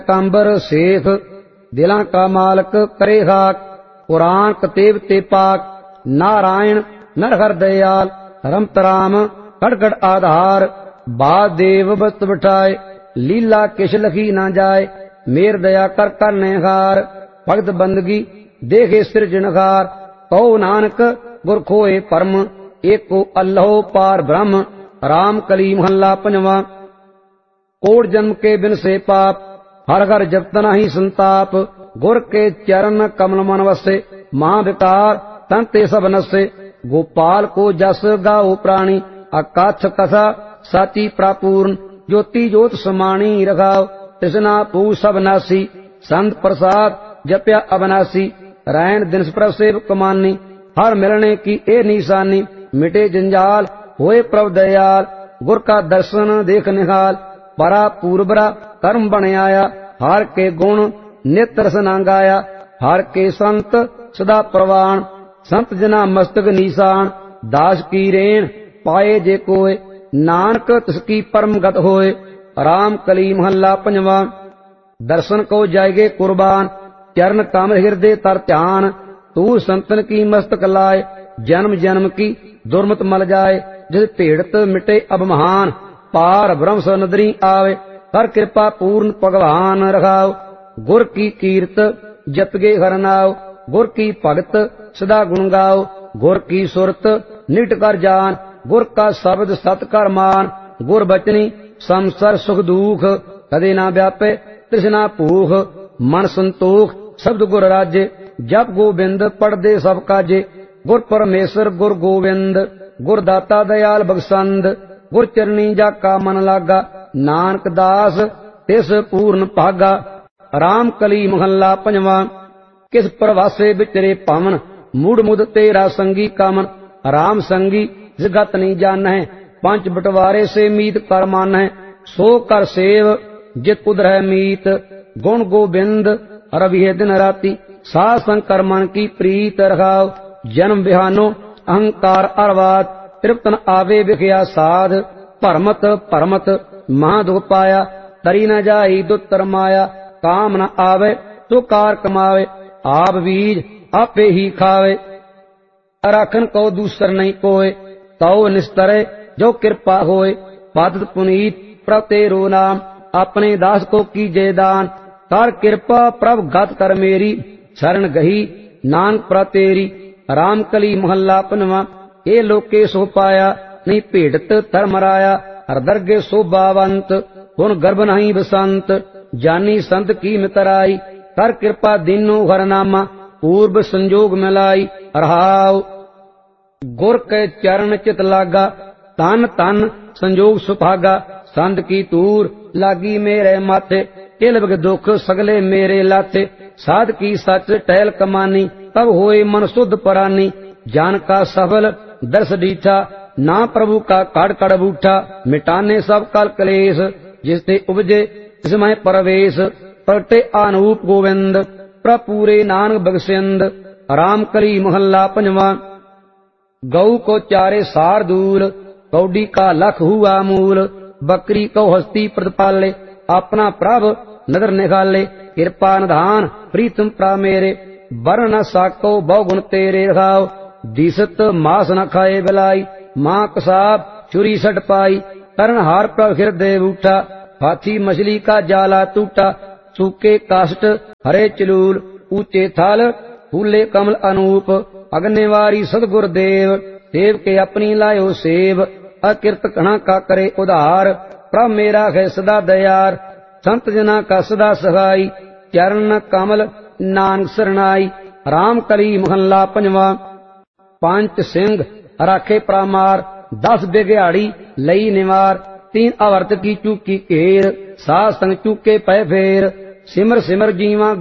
कांबर शेख दिलां का मालक करे खाक। कुरान कतेब ते पाक नारायण नरहर दयाल रमत राम कड़कड़ आधार। बाद देव बस्त बिठाए लीला किश लखी ना जाए। मेर दया कर करने हार भगत बंदगी देखे सिरजनहार। कहो नानक गुर खोए परम एको अल्लाह पार ब्रह्म। राम कली महला पंजवा। कोट जन्म के बिन से पाप हर हर जपत नहीं संताप। गुर के चरण कमल मन वसे महाविकार तन ते सब नसे। गोपाल को जस गाओ प्राणी अकाछ कथा साची प्रापूर्ण। ज्योति ज्योत समाणी रखाओ तृष्णा पू सब नासी। संत प्रसाद जप्या अबनासी रैन दिन प्रभ सेव कमानी। हर मिलने की ए निशानी मिटे जंजाल होए प्रभ दयाल। गुर का दर्शन देख निहाल परा पूर्वरा कर्म बन आया। हर के गुण नित रसना गाया हर के संत सदा प्रवाण। संत जना मस्तक निशान दास की रेण पाए जे कोय। नानक तिसकी परम गत होए। राम कली महला पंजवा। दर्शन को जाएगे कुर्बान चरण कमल हृदय तर ध्यान। तू संतन की मस्तक लाए जन्म जन्म की दुर्मत मल जाए। जिस भेड़त मिटे अब महान पार ब्रह्म सनदरी आवे। कर कृपा पूर्ण भगवान रखाओ। गुर की कीर्त जपगे हर नाव। गुर की भगत सदा गुण गाओ। गुर की सुरत निट कर जान। गुर का शब्द सत कर मान। गुर बचनी संसर सुख दुख कदे ना व्यापे तृष्णा भूख। मन संतोख शब्द गुर राजे जप गोबिंद पढ़दे सब काजे। गुर परमेश्वर गुर गोविंद गुर दाता दयाल बख्शंद। गुर चरनी जाका मन लागा नानक दास तिस पूर्ण भागा। राम कली महला पंजवा। किस प्रवासे बिचरे पावन मूड मुद तेरा संगी कामन। राम संगी जगत नहीं जान है पंच बटवारे से मीत कर मान है। सो कर सेव जित उदर मीत गुण गोबिंद रवि है दिन राति। साध संकर मन की प्रीत रखाओ। जन्म बिहानो अहंकार अरवाद तृप्त न आवे विखया साध। परमत परमत महादुख पाया तरी न जाई दुत्तर माया। काम न आवे तो कार कमावे आप बीज आपे ही खावे। राखन को दूसर नहीं कोय तो निस्तरे जो कृपा होए। पादत पुनीत प्रभ तेरो नाम अपने दास को कीजे दान। कर कृपा प्रभ गत कर मेरी शरण गही नानक प्रभ तेरी। राम कली महला पंजवा। ए लोके सो पाया नहीं भेड़त धर्मराया। हर दरगे शोभावंत गुण गर्भ नहीं बसंत। जानी संत की मितराई कर कृपा दीनो हर नामा। पूर्व संजोग मिलाई रहाओ। गुर के चरण चित लागा तन तन संजोग सुभागा। संत की तूर लागी मेरे माथे तिलबग दुख सगले मेरे लाथे। साध की सच टहल कमानी तब होए मन शुद्ध परानी। जान का सफल दर्श दीठा ना प्रभु का कड़ कड़ बूठा। मिटाने सब कल कलेश जिसते उपजे इसमें परवेश। पलटे अनूप गोविंद प्रपूरे नानक बख्शिंद। राम कली महला पंजवा। गौ को चारे सार दूल कौडी का लख हुआ मूल। बकरी को हस्ती प्रतिपाले अपना प्रभ नदर निकाले। कृपा निधान प्रीतम प्रा मेरे वर न साको बहुगुण तेरे रखाओ। दिसत मास न खाए बिलाई माँ कसाब चुरी सट पाई। करण हार प्रभ हृदय बूठा हाथी मछली का जाला टूटा। सूखे काष्ट हरे चलूल ऊंचे थल फूले कमल अनूप। अग्निवारी सदगुर देव देव के अपनी लायो सेव। अकिरत कणा का करे उधार प्रभ मेरा है सदा दयार। संत जना का सदा सहाई चरण कमल नानक सरनाई। राम कली महला पंजवा। पांच सिंह राखे प्रामार 10 बिघाड़ी लई निवार। 3 अवर्त की चूकी घेर साध संग चूके पै फेर। सिमर सिमर जीवा